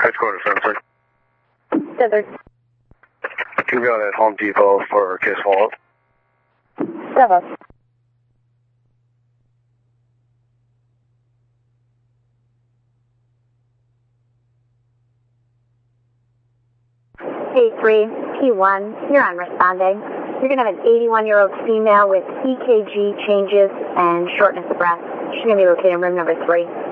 Headquarters, 7-6. Desert. Can be on at Home Depot for case follow-up. 7. A3, P1, you're on responding. You're going to have an 81-year-old female with EKG changes and shortness of breath. She's going to be located in room number 3.